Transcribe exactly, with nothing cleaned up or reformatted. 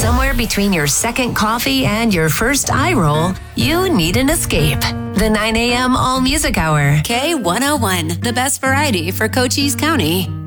Somewhere between your second coffee and your first eye roll, you need an escape. The nine a.m. All Music Hour. K one oh one, the best variety for Cochise County.